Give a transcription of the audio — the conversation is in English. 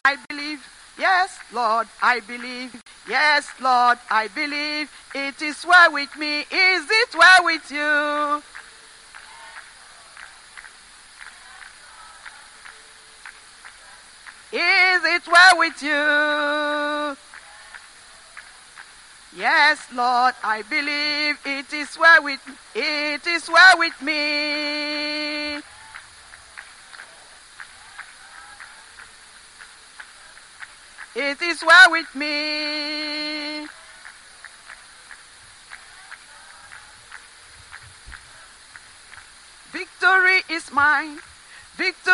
I believe. Yes, Lord, I believe. Yes, Lord, I believe. It is well with me. Is it well with you? Is it well with you? Yes, Lord, I believe. It is well with me. It is well with me. It is well with me. Victory is mine. Victory